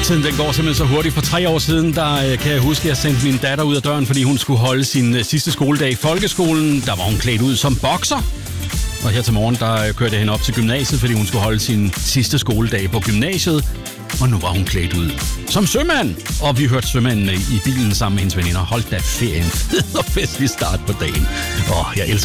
Tiden den går simpelthen så hurtigt. For 3 år siden, der kan jeg huske, at jeg sendte min datter ud af døren, fordi hun skulle holde sin sidste skoledag i folkeskolen. Der var hun klædt ud som bokser. Og her til morgen, der kørte jeg hende op til gymnasiet, fordi hun skulle holde sin sidste skoledag på gymnasiet. Og nu var hun klædt ud som sømand. Og vi hørte sømanden i bilen sammen med hendes veninder. Hold da ferien. Fed og festlig start på dagen. Jeg elsker